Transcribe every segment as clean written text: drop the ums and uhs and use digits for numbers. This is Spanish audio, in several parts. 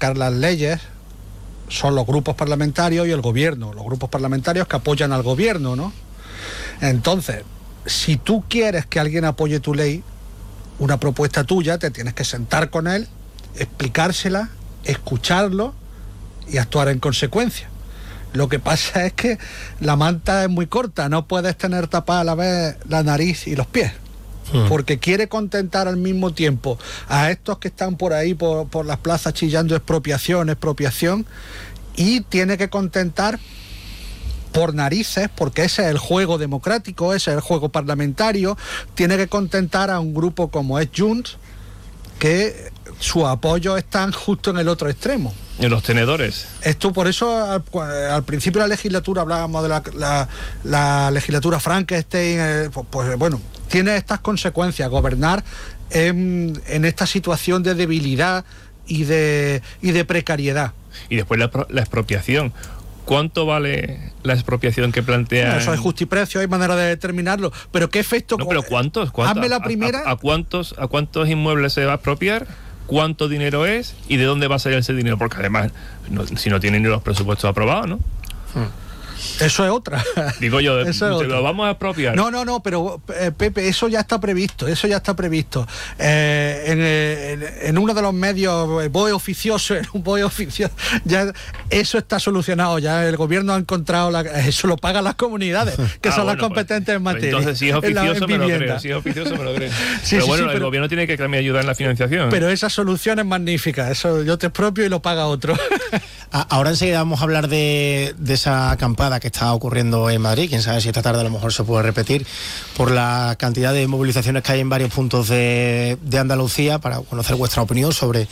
sacar las leyes son los grupos parlamentarios y el gobierno, los grupos parlamentarios que apoyan al gobierno, ¿no? Entonces, si tú quieres que alguien apoye tu ley, una propuesta tuya, te tienes que sentar con él, explicársela, escucharlo y actuar en consecuencia. Lo que pasa es que la manta es muy corta, no puedes tener tapada a la vez la nariz y los pies, porque quiere contentar al mismo tiempo a estos que están por ahí por las plazas chillando expropiación, y tiene que contentar por narices, porque ese es el juego democrático, ese es el juego parlamentario, tiene que contentar a un grupo como es Junts, que su apoyo están justo en el otro extremo. En los tenedores. Esto, por eso al principio de la legislatura hablábamos de la legislatura Frankenstein, pues bueno, tiene estas consecuencias, gobernar en esta situación de debilidad y de precariedad. Y después la expropiación. ¿Cuánto vale la expropiación que plantea? Bueno, eso es justiprecio, hay manera de determinarlo, pero ¿qué efecto? No, pero ¿cuántos? Hazme la primera. ¿A cuántos inmuebles se va a expropiar? ¿Cuánto dinero es? ¿Y de dónde va a salir ese dinero? Porque además, si no tienen ni los presupuestos aprobados, ¿no? Eso es otra. Digo yo, lo vamos a expropiar. No, pero Pepe, eso ya está previsto. En uno de los medios, BOE oficioso, ya eso está solucionado, ya el gobierno ha encontrado, eso lo pagan las comunidades, que son las competentes en materia. Entonces, si es oficioso, me lo creo. Pero el gobierno tiene que también ayudar en la financiación. Pero esa solución es magnífica, eso yo te expropio y lo paga otro. Ahora enseguida vamos a hablar de esa acampada que está ocurriendo en Madrid. Quién sabe si esta tarde a lo mejor se puede repetir por la cantidad de movilizaciones que hay en varios puntos de Andalucía, para conocer vuestra opinión sobre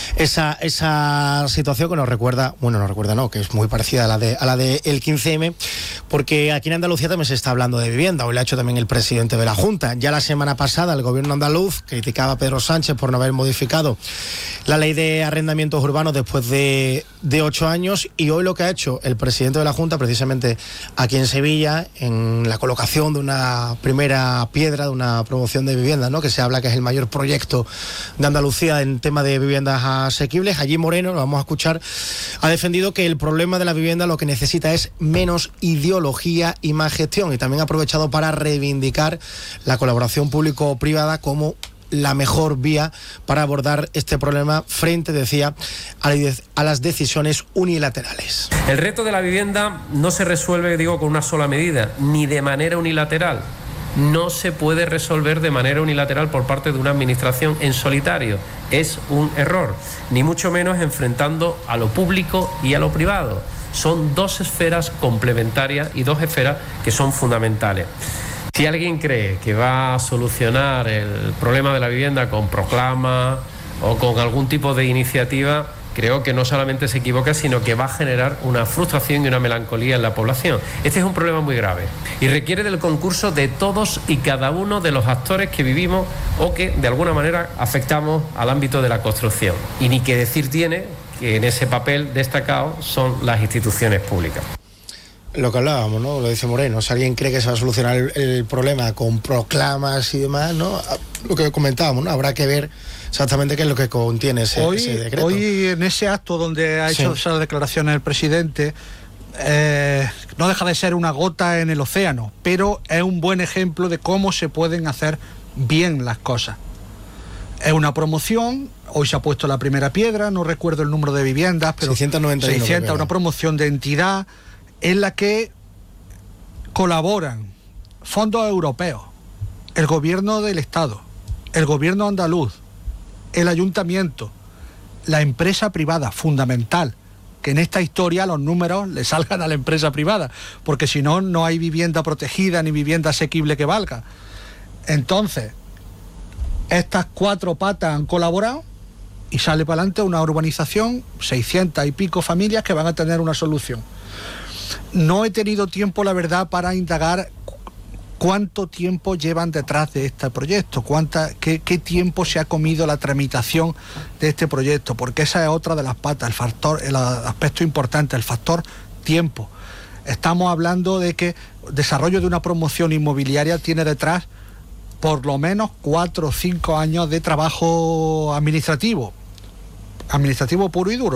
esa situación que que es muy parecida a la de el 15M, porque aquí en Andalucía también se está hablando de vivienda. Hoy lo ha hecho también el presidente de la Junta. Ya la semana pasada el gobierno andaluz criticaba a Pedro Sánchez por no haber modificado la ley de arrendamientos urbanos después de 8 años, y hoy lo que ha hecho el presidente de la Junta, precisamente aquí en Sevilla, en la colocación de una primera piedra de una promoción de vivienda, ¿no?, que se habla que es el mayor proyecto de Andalucía en tema de viviendas asequibles. Allí Moreno, lo vamos a escuchar, ha defendido que el problema de la vivienda lo que necesita es menos ideología y más gestión, y también ha aprovechado para reivindicar la colaboración público-privada como la mejor vía para abordar este problema frente, decía, a las decisiones unilaterales. El reto de la vivienda no se resuelve, con una sola medida, ni de manera unilateral. No se puede resolver de manera unilateral por parte de una administración en solitario. Es un error, ni mucho menos enfrentando a lo público y a lo privado. Son dos esferas complementarias y dos esferas que son fundamentales. Si alguien cree que va a solucionar el problema de la vivienda con proclama o con algún tipo de iniciativa, creo que no solamente se equivoca, sino que va a generar una frustración y una melancolía en la población. Este es un problema muy grave y requiere del concurso de todos y cada uno de los actores que vivimos o que de alguna manera afectamos al ámbito de la construcción. Y ni que decir tiene que en ese papel destacado son las instituciones públicas. Lo que hablábamos, ¿no? Lo dice Moreno, si alguien cree que se va a solucionar el problema con proclamas y demás, ¿no? Lo que comentábamos, ¿no? Habrá que ver exactamente qué es lo que contiene ese decreto. Hoy en ese acto donde ha hecho esas declaraciones el presidente, no deja de ser una gota en el océano, pero es un buen ejemplo de cómo se pueden hacer bien las cosas. Es una promoción, hoy se ha puesto la primera piedra, no recuerdo el número de viviendas, pero 600, una promoción de entidad en la que colaboran fondos europeos, el gobierno del Estado, el gobierno andaluz, el ayuntamiento, la empresa privada, fundamental, que en esta historia los números le salgan a la empresa privada, porque si no, no hay vivienda protegida ni vivienda asequible que valga. Entonces, estas cuatro patas han colaborado y sale para adelante una urbanización, 600 y pico familias que van a tener una solución. No he tenido tiempo, la verdad, para indagar cuánto tiempo llevan detrás de este proyecto, qué tiempo se ha comido la tramitación de este proyecto, porque esa es otra de las patas, el aspecto importante, el factor tiempo. Estamos hablando de que el desarrollo de una promoción inmobiliaria tiene detrás por lo menos 4 o 5 años de trabajo administrativo puro y duro.